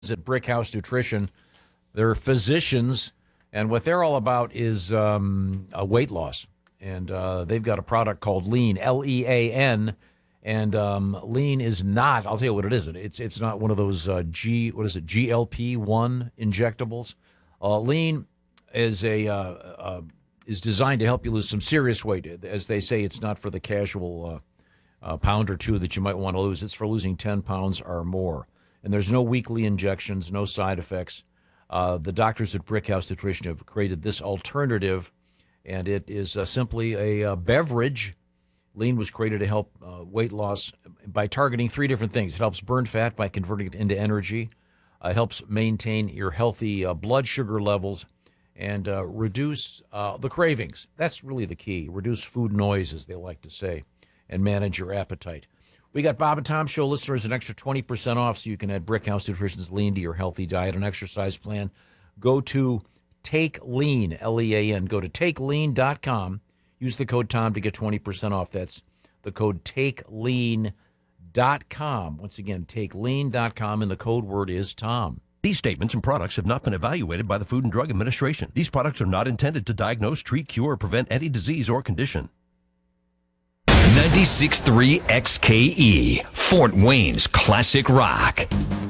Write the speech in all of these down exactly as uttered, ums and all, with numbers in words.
at Brickhouse Nutrition. They're physicians, and what they're all about is um, a weight loss. And uh, they've got a product called Lean, L E A N. And um, Lean is not, I'll tell you what it isn't. It's it's not one of those uh, G, what is it, G L P one injectables. Uh, Lean is a uh, uh, is designed to help you lose some serious weight. As they say, it's not for the casual uh, uh, pound or two that you might want to lose. It's for losing ten pounds or more. And there's no weekly injections, no side effects. Uh, the doctors at Brickhouse Nutrition have created this alternative, and it is uh, simply a uh, beverage. Lean was created to help uh, weight loss by targeting three different things. It helps burn fat by converting it into energy. Uh, it helps maintain your healthy uh, blood sugar levels and uh, reduce uh, the cravings. That's really the key. Reduce food noise, as they like to say, and manage your appetite. We got Bob and Tom Show listeners an extra twenty percent off, so you can add Brickhouse Nutrition's Lean to your healthy diet and exercise plan. Go to Take Lean, L E A N. Go to take lean dot com. Use the code TOM to get twenty percent off. That's the code take lean dot com. Once again, take lean dot com, and the code word is TOM. These statements and products have not been evaluated by the Food and Drug Administration. These products are not intended to diagnose, treat, cure, or prevent any disease or condition. ninety-six point three X K E, Fort Wayne's classic rock.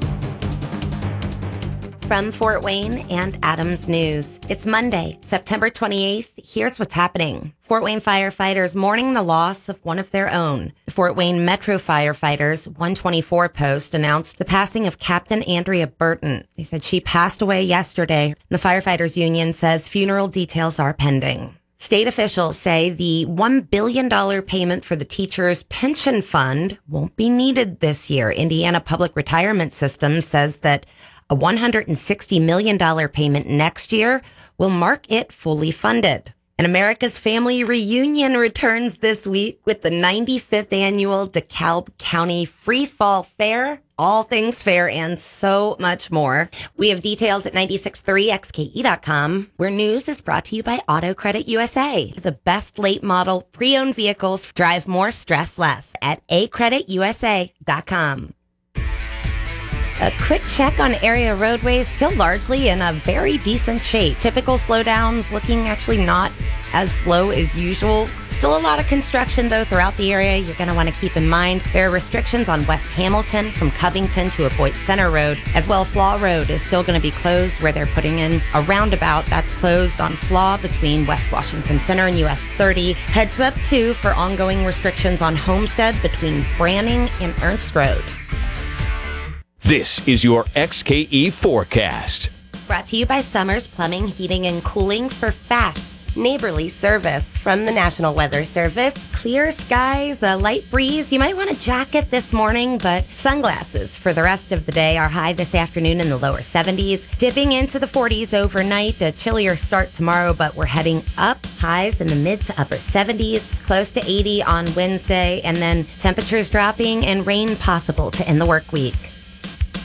From Fort Wayne and Adams News. It's Monday, September twenty-eighth. Here's what's happening. Fort Wayne firefighters mourning the loss of one of their own. The Fort Wayne Metro Firefighters one twenty-four Post announced the passing of Captain Andrea Burton. They said she passed away yesterday. The Firefighters Union says funeral details are pending. State officials say the one billion dollars payment for the teachers' pension fund won't be needed this year. Indiana Public Retirement System says that a one hundred sixty million dollars payment next year will mark it fully funded. And America's Family Reunion returns this week with the ninety-fifth annual DeKalb County Free Fall Fair. All things fair and so much more. We have details at ninety-six point three X K E dot com, where news is brought to you by Auto Credit U S A. The best late model pre-owned vehicles drive more, stress less at a credit u s a dot com. A quick check on area roadways, still largely in a very decent shape. Typical slowdowns looking actually not as slow as usual. Still a lot of construction, though, throughout the area. You're going to want to keep in mind there are restrictions on West Hamilton from Covington to Avoid Center Road. As well, Flaw Road is still going to be closed where they're putting in a roundabout. That's closed on Flaw between West Washington Center and U S thirty. Heads up, too, for ongoing restrictions on Homestead between Branning and Ernst Road. This is your X K E forecast. Brought to you by Summers Plumbing, Heating, and Cooling for fast, neighborly service. From the National Weather Service, clear skies, a light breeze. You might want a jacket this morning, but sunglasses for the rest of the day. Our high this afternoon in the lower seventies, dipping into the forties overnight. A chillier start tomorrow, but we're heading up. Highs in the mid to upper seventies, close to eighty on Wednesday, and then temperatures dropping and rain possible to end the work week.